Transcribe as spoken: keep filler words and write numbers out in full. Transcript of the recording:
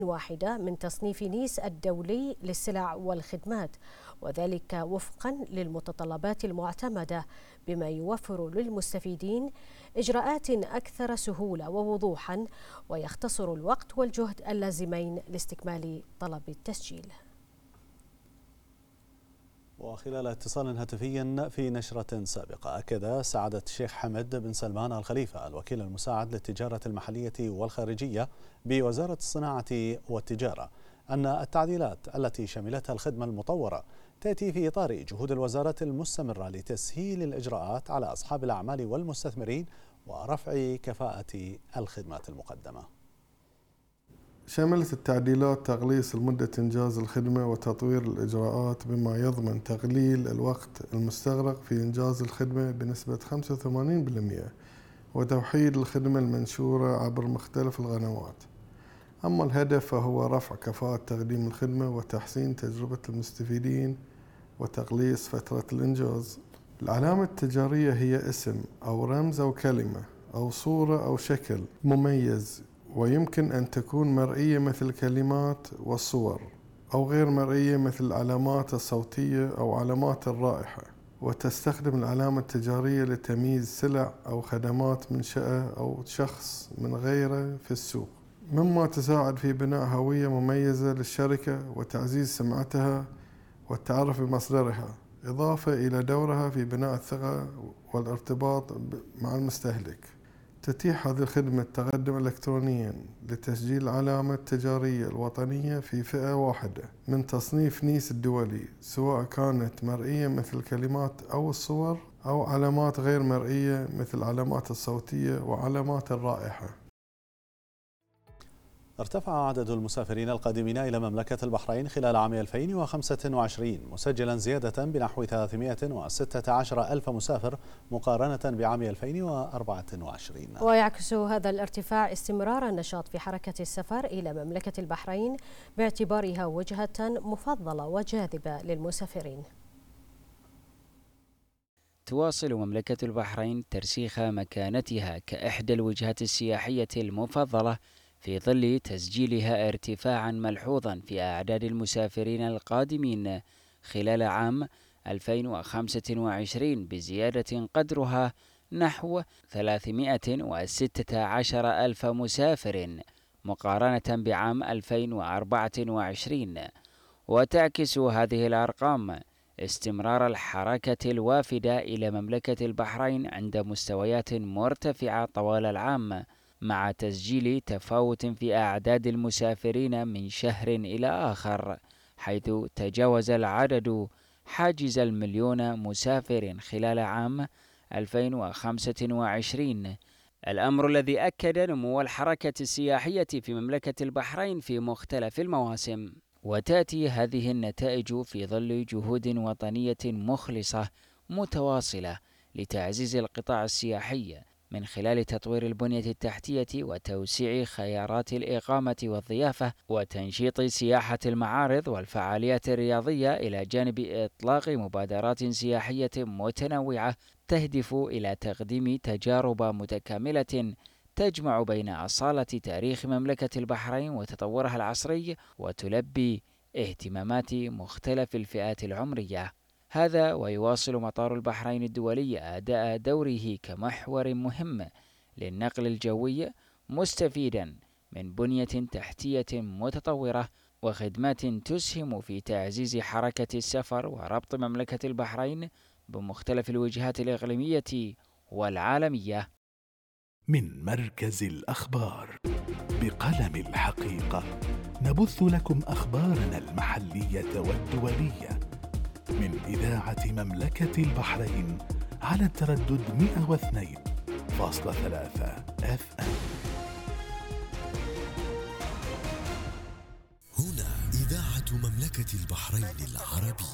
واحدة من تصنيف نيس الدولي للسلع والخدمات، وذلك وفقا للمتطلبات المعتمدة، بما يوفر للمستفيدين إجراءات أكثر سهولة ووضوحا، ويختصر الوقت والجهد اللازمين لاستكمال طلب التسجيل. وخلال اتصال هاتفي في نشرة سابقة، أكد سعادة الشيخ حمد بن سلمان الخليفة الوكيل المساعد للتجارة المحلية والخارجية بوزارة الصناعة والتجارة أن التعديلات التي شملتها الخدمة المطورة تأتي في إطار جهود الوزارة المستمرة لتسهيل الإجراءات على أصحاب الأعمال والمستثمرين ورفع كفاءة الخدمات المقدمة. شملت التعديلات تقليص المدة إنجاز الخدمة وتطوير الإجراءات بما يضمن تقليل الوقت المستغرق في إنجاز الخدمة بنسبة خمسة وثمانين بالمئة وتوحيد الخدمة المنشورة عبر مختلف القنوات. أما الهدف فهو رفع كفاءة تقديم الخدمة وتحسين تجربة المستفيدين وتقليص فترة الإنجاز. العلامة التجارية هي اسم أو رمز أو كلمة أو صورة أو شكل مميز، ويمكن أن تكون مرئية مثل الكلمات والصور، أو غير مرئية مثل العلامات الصوتية أو علامات الرائحة. وتستخدم العلامة التجارية لتمييز سلع أو خدمات منشأة أو شخص من غيره في السوق، مما تساعد في بناء هوية مميزة للشركة وتعزيز سمعتها والتعرف بمصدرها، إضافة إلى دورها في بناء الثقة والارتباط مع المستهلك. تتيح هذه الخدمة التقدم إلكترونيا لتسجيل العلامة التجارية الوطنية في فئة واحدة من تصنيف نيس الدولي، سواء كانت مرئية مثل الكلمات أو الصور، أو علامات غير مرئية مثل العلامات الصوتية وعلامات الرائحة. ارتفع عدد المسافرين القادمين إلى مملكة البحرين خلال عام ألفين وخمسة وعشرين، مسجلا زيادة بنحو ثلاثمئة وستة عشر ألف مسافر مقارنة بعام ألفين وأربعة وعشرين. ويعكس هذا الارتفاع استمرار النشاط في حركة السفر إلى مملكة البحرين باعتبارها وجهة مفضلة وجاذبة للمسافرين. تواصل مملكة البحرين ترسيخ مكانتها كإحدى الوجهات السياحية المفضلة في ظل تسجيلها ارتفاعا ملحوظا في أعداد المسافرين القادمين خلال عام ألفين وخمسة وعشرين بزيادة قدرها نحو ثلاثمئة وستة عشر ألف مسافر مقارنة بعام ألفين وأربعة وعشرين. وتعكس هذه الأرقام استمرار الحركة الوافدة إلى مملكة البحرين عند مستويات مرتفعة طوال العام، مع تسجيل تفاوت في أعداد المسافرين من شهر إلى آخر، حيث تجاوز العدد حاجز المليون مسافر خلال عام ألفين وخمسة وعشرين، الأمر الذي أكد نمو الحركة السياحية في مملكة البحرين في مختلف المواسم. وتأتي هذه النتائج في ظل جهود وطنية مخلصة متواصلة لتعزيز القطاع السياحي من خلال تطوير البنية التحتية وتوسيع خيارات الإقامة والضيافة وتنشيط سياحة المعارض والفعاليات الرياضية، إلى جانب إطلاق مبادرات سياحية متنوعة تهدف إلى تقديم تجارب متكاملة تجمع بين أصالة تاريخ مملكة البحرين وتطورها العصري وتلبي اهتمامات مختلف الفئات العمرية. هذا ويواصل مطار البحرين الدولي أداء دوره كمحور مهم للنقل الجوي، مستفيدا من بنية تحتية متطورة وخدمات تسهم في تعزيز حركة السفر وربط مملكة البحرين بمختلف الوجهات الإقليمية والعالمية. من مركز الأخبار بقلم الحقيقة نبث لكم أخبارنا المحلية والدولية من إذاعة مملكة البحرين على التردد مئة واثنين فاصلة ثلاثة اف ام. هنا إذاعة مملكة البحرين العربية.